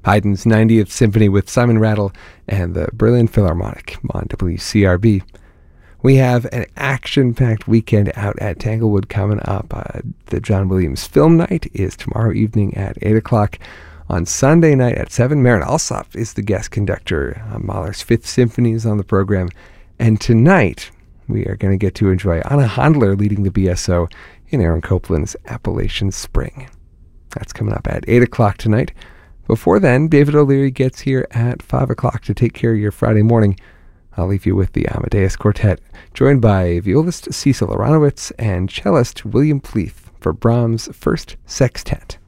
Haydn's 90th Symphony with Simon Rattle and the Berlin Philharmonic on WCRB. We have an action-packed weekend out at Tanglewood coming up. The John Williams Film Night is tomorrow evening at 8 o'clock. On Sunday night at 7, Marin Alsop is the guest conductor. Mahler's Fifth Symphony is on the program. And tonight, we are going to get to enjoy Anna Handler leading the BSO in Aaron Copland's Appalachian Spring. That's coming up at 8 o'clock tonight. Before then, David O'Leary gets here at 5 o'clock to take care of your Friday morning. I'll leave you with the Amadeus Quartet, joined by violist Cecil Aronowitz and cellist William Pleath for Brahms' First Sextet.